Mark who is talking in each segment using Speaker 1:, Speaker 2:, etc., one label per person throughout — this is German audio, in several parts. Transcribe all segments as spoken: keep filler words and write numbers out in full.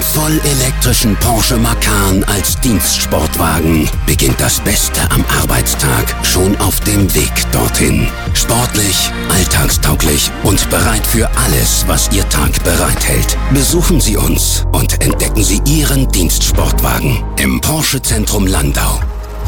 Speaker 1: voll elektrischen Porsche Macan als Dienstsportwagen beginnt das Beste am Arbeitstag schon auf dem Weg dorthin. Sportlich, alltagstauglich und bereit für alles, was Ihr Tag bereithält. Besuchen Sie uns und entdecken Sie Ihren Dienstsportwagen im Porsche Zentrum Landau.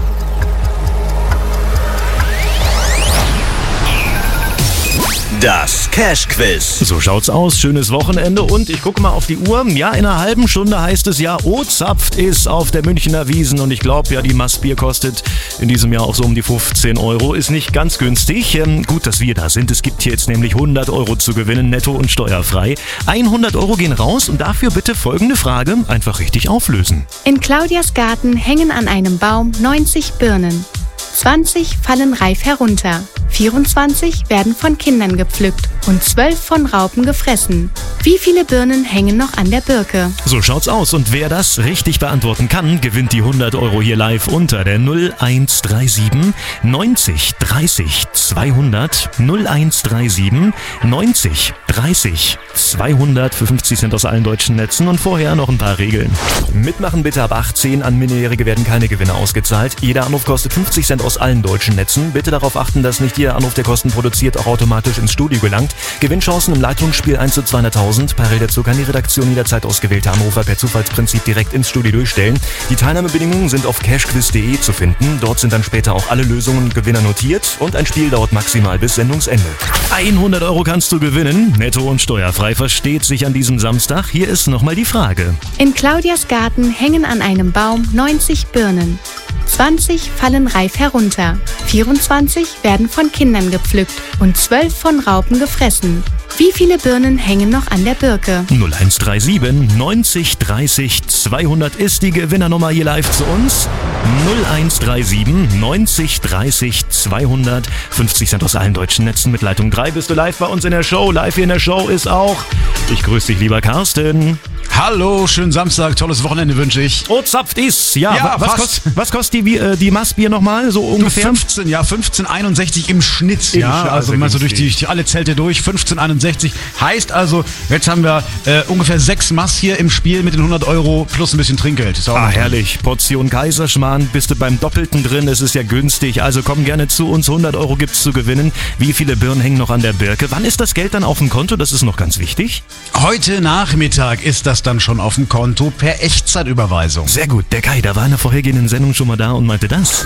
Speaker 2: Das Cash-Quiz.
Speaker 3: So schaut's aus. Schönes Wochenende und ich gucke mal auf die Uhr. Ja, in einer halben Stunde heißt es ja, O-Zapft ist auf der Münchner Wiesn und ich glaube ja, die Maßbier kostet in diesem Jahr auch so um die fünfzehn Euro. Ist nicht ganz günstig. Ähm, gut, dass wir da sind. Es gibt hier jetzt nämlich hundert Euro zu gewinnen, netto und steuerfrei. hundert Euro gehen raus und dafür bitte folgende Frage einfach richtig auflösen.
Speaker 4: In Claudias Garten hängen an einem Baum neunzig Birnen. zwanzig fallen reif herunter, vierundzwanzig werden von Kindern gepflückt und zwölf von Raupen gefressen. Wie viele Birnen hängen noch an der Birke?
Speaker 3: So schaut's aus und wer das richtig beantworten kann, gewinnt die hundert Euro hier live unter der null eins drei sieben neunzig dreißig zweihundert null eins drei sieben neunzig dreißig zweihundert. fünfzig Cent aus allen deutschen Netzen und vorher noch ein paar Regeln. Mitmachen bitte ab achtzehn, an Minderjährige werden keine Gewinne ausgezahlt. Jeder Anruf kostet fünfzig Cent aus allen deutschen Netzen. Bitte darauf achten, dass nicht jeder Anruf, der Kosten produziert, auch automatisch ins Studio gelangt. Gewinnchancen im Leitungsspiel eins zu zweihunderttausend. Parallel dazu kann die Redaktion jederzeit ausgewählte Anrufer per Zufallsprinzip direkt ins Studio durchstellen. Die Teilnahmebedingungen sind auf cashquiz punkt de zu finden. Dort sind dann später auch alle Lösungen und Gewinner notiert und ein Spiel dauert maximal bis Sendungsende. hundert Euro kannst du gewinnen, netto und steuerfrei, versteht sich an diesem Samstag. Hier ist nochmal die Frage.
Speaker 4: In Claudias Garten hängen an einem Baum neunzig Birnen. zwanzig fallen reif herunter, vierundzwanzig werden von Kindern gepflückt und zwölf von Raupen gefressen. Wie viele Birnen hängen noch an der Birke?
Speaker 3: null eins drei sieben neunzig dreißig zweihundert ist die Gewinnernummer hier live zu uns. null eins drei sieben neunzig dreißig zweihundert. fünfzig Cent aus allen deutschen Netzen mit Leitung drei. Bist du live bei uns in der Show? Live hier in der Show ist auch, ich grüße dich, lieber Carsten.
Speaker 5: Hallo, schönen Samstag, tolles Wochenende wünsche ich.
Speaker 3: Oh, zapft ist, ja.
Speaker 5: Ja,
Speaker 3: was,
Speaker 5: fast.
Speaker 3: kost, was kostet die, äh, die Maßbier nochmal, so ungefähr?
Speaker 5: fünfzehn, ja, fünfzehn einundsechzig im Schnitt.
Speaker 3: Im
Speaker 5: ja,
Speaker 3: Schnitt,
Speaker 5: also mal so durch die, durch alle Zelte durch, fünfzehn einundsechzig. Heißt also, jetzt haben wir äh, ungefähr sechs Maß hier im Spiel mit den hundert Euro plus ein bisschen Trinkgeld. Ist auch
Speaker 3: ah, herrlich. Portion Kaiserschmarrn, bist du beim Doppelten drin, es ist ja günstig. Also komm gerne zu uns, hundert Euro gibt's zu gewinnen. Wie viele Birnen hängen noch an der Birke? Wann ist das Geld dann auf dem Konto? Das ist noch ganz wichtig.
Speaker 5: Heute Nachmittag ist das dann schon auf dem Konto per Echtzeitüberweisung.
Speaker 3: Sehr gut, der Kai, der war in der vorhergehenden Sendung schon mal da und meinte das.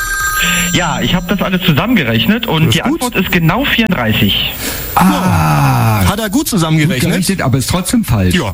Speaker 6: Ja, ich habe das alles zusammengerechnet und die Antwort ist genau vierunddreißig.
Speaker 3: Ah, hat er gut zusammengerechnet?
Speaker 7: Gut gerechnet, aber ist trotzdem falsch.
Speaker 3: Ja.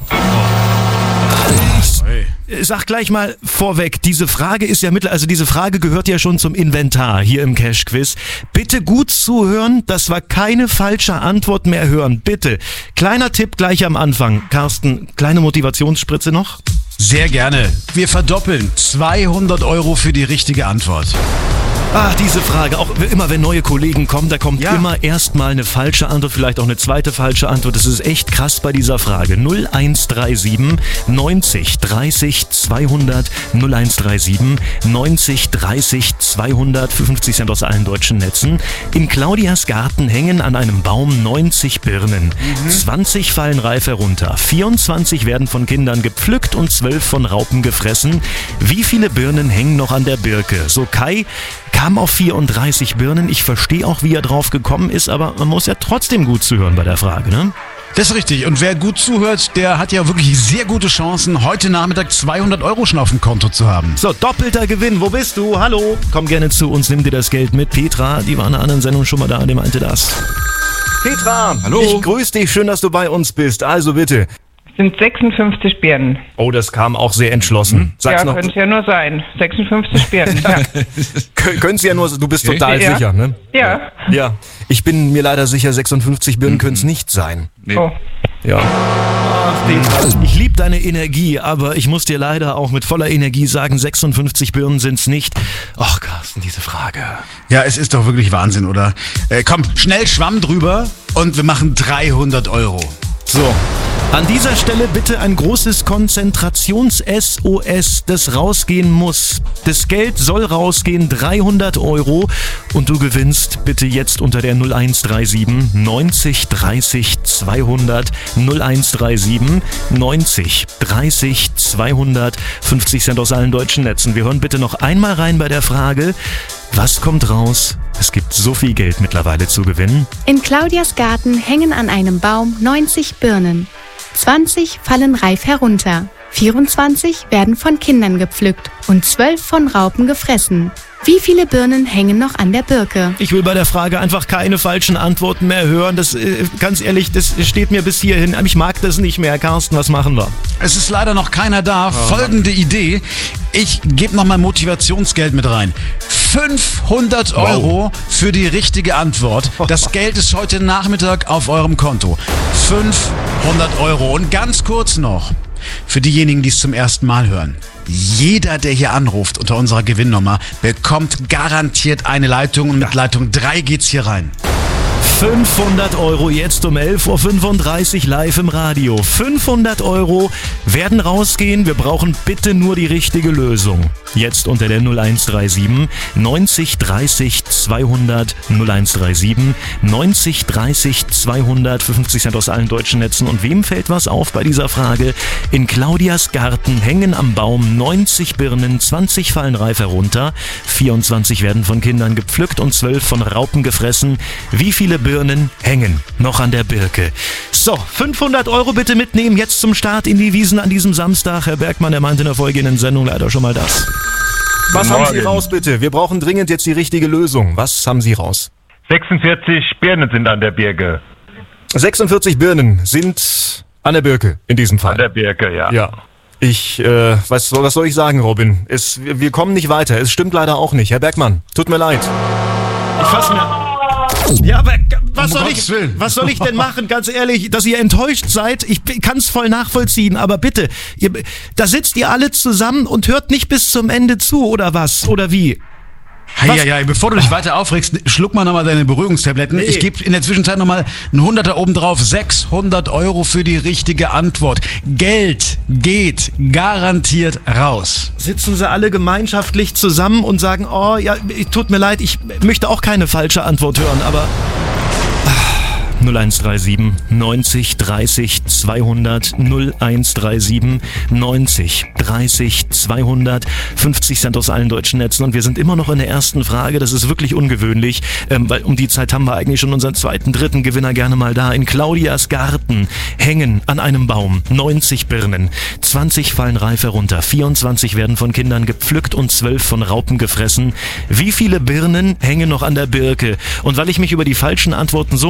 Speaker 3: Ich sag gleich mal vorweg, diese Frage ist ja mittlerweile, also diese Frage gehört ja schon zum Inventar hier im Cash-Quiz. Bitte gut zuhören, dass wir keine falsche Antwort mehr hören. Bitte. Kleiner Tipp gleich am Anfang. Carsten, kleine Motivationsspritze noch?
Speaker 5: Sehr gerne. Wir verdoppeln zweihundert Euro für die richtige Antwort.
Speaker 3: Ach, diese Frage, auch immer wenn neue Kollegen kommen, da kommt ja immer erstmal eine falsche Antwort, vielleicht auch eine zweite falsche Antwort. Das ist echt krass bei dieser Frage. null eins drei sieben neunzig dreißig zweihundert null eins drei sieben neunzig dreißig zweihundert. fünfzig Cent aus allen deutschen Netzen. In Claudias Garten hängen an einem Baum neunzig Birnen. Mhm. zwanzig fallen reif herunter. vierundzwanzig werden von Kindern gepflückt und zwölf von Raupen gefressen. Wie viele Birnen hängen noch an der Birke? So Kai kam auf vierunddreißig Birnen. Ich verstehe auch, wie er drauf gekommen ist, aber man muss ja trotzdem gut zuhören bei der Frage, ne?
Speaker 5: Das ist richtig. Und wer gut zuhört, der hat ja wirklich sehr gute Chancen, heute Nachmittag zweihundert Euro schon auf dem Konto zu haben.
Speaker 3: So, doppelter Gewinn. Wo bist du? Hallo? Komm gerne zu uns, nimm dir das Geld mit. Petra, die war in einer anderen Sendung schon mal da, die meinte das. Petra, hallo. Ich grüße dich. Schön, dass du bei uns bist. Also bitte.
Speaker 8: Sind sechsundfünfzig Birnen.
Speaker 3: Oh, das kam auch sehr entschlossen. Sag's
Speaker 8: ja, könnte es ja nur sein. sechsundfünfzig Birnen, ja.
Speaker 3: Können es ja nur, du bist total
Speaker 8: ja.
Speaker 3: sicher, ne?
Speaker 8: Ja.
Speaker 3: Ja, ich bin mir leider sicher, sechsundfünfzig Birnen mhm. können es nicht sein.
Speaker 8: Nee. Oh.
Speaker 3: Ja. Ach, Petra, ich liebe deine Energie, aber ich muss dir leider auch mit voller Energie sagen, sechsundfünfzig Birnen sind es nicht. Ach, Carsten, diese Frage.
Speaker 5: Ja, es ist doch wirklich Wahnsinn, oder? Äh, komm, schnell Schwamm drüber und wir machen dreihundert Euro.
Speaker 3: So. An dieser Stelle bitte ein großes Konzentrations-S O S, das rausgehen muss. Das Geld soll rausgehen, dreihundert Euro. Und du gewinnst bitte jetzt unter der null eins drei sieben neunzig dreißig zweihundert null eins drei sieben neunzig dreißig zweihundert fünfzig Cent aus allen deutschen Netzen. Wir hören bitte noch einmal rein bei der Frage, was kommt raus? Es gibt so viel Geld mittlerweile zu gewinnen.
Speaker 4: In Claudias Garten hängen an einem Baum neunzig Birnen. zwanzig fallen reif herunter. vierundzwanzig werden von Kindern gepflückt und zwölf von Raupen gefressen. Wie viele Birnen hängen noch an der Birke?
Speaker 3: Ich will bei der Frage einfach keine falschen Antworten mehr hören. Das, äh, ganz ehrlich, das steht mir bis hierhin. Ich mag das nicht mehr. Carsten, was machen wir?
Speaker 5: Es ist leider noch keiner da. Oh. Folgende Idee. Ich gebe nochmal Motivationsgeld mit rein. fünfhundert Euro für die richtige Antwort. Das Geld ist heute Nachmittag auf eurem Konto. fünfhundert Euro. Und ganz kurz noch, für diejenigen, die es zum ersten Mal hören. Jeder, der hier anruft unter unserer Gewinnnummer, bekommt garantiert eine Leitung und mit Leitung drei geht's hier rein.
Speaker 3: fünfhundert Euro jetzt um elf Uhr fünfunddreißig live im Radio. fünfhundert Euro werden rausgehen. Wir brauchen bitte nur die richtige Lösung. Jetzt unter der null eins drei sieben neunzig dreißig zweihundert null eins drei sieben neunzig dreißig zweihundert fünfzig Cent aus allen deutschen Netzen. Und wem fällt was auf bei dieser Frage? In Claudias Garten hängen am Baum neunzig Birnen, zwanzig fallen reif herunter, vierundzwanzig werden von Kindern gepflückt und zwölf von Raupen gefressen. Wie viele Birnen hängen noch an der Birke? So, fünfhundert Euro bitte mitnehmen, jetzt zum Start in die Wiesn an diesem Samstag. Herr Bergmann, er meinte in der folgenden Sendung leider schon mal das. Was haben Sie raus, bitte? Wir brauchen dringend jetzt die richtige Lösung. Was haben Sie raus?
Speaker 6: sechsundvierzig Birnen sind an der Birke.
Speaker 3: sechsundvierzig Birnen sind an der Birke in diesem Fall.
Speaker 6: An der Birke, ja.
Speaker 3: Ja. Ich, äh, was, was soll ich sagen, Robin? Es, wir kommen nicht weiter. Es stimmt leider auch nicht. Herr Bergmann, tut mir leid. Ich fasse mir... Ja, aber was soll, ich, was soll ich denn machen? Ganz ehrlich, dass ihr enttäuscht seid, ich kann es voll nachvollziehen, aber bitte, ihr, da sitzt ihr alle zusammen und hört nicht bis zum Ende zu, oder was? Oder wie?
Speaker 5: Ja, ja, bevor du dich weiter aufregst, schluck mal nochmal deine Beruhigungstabletten. Nee. Ich gebe in der Zwischenzeit nochmal einen Hunderter obendrauf. sechshundert Euro für die richtige Antwort. Geld geht garantiert raus.
Speaker 3: Sitzen sie alle gemeinschaftlich zusammen und sagen, oh, ja, tut mir leid, ich möchte auch keine falsche Antwort hören, aber... null eins drei sieben neunzig dreißig zweihundert null eins drei sieben neunzig dreißig zweihundert fünfzig Cent aus allen deutschen Netzen und wir sind immer noch in der ersten Frage, das ist wirklich ungewöhnlich, ähm, weil um die Zeit haben wir eigentlich schon unseren zweiten, dritten Gewinner gerne mal da. In Claudias Garten hängen an einem Baum neunzig Birnen, zwanzig fallen reif herunter, vierundzwanzig werden von Kindern gepflückt und zwölf von Raupen gefressen. Wie viele Birnen hängen noch an der Birke? Und weil ich mich über die falschen Antworten so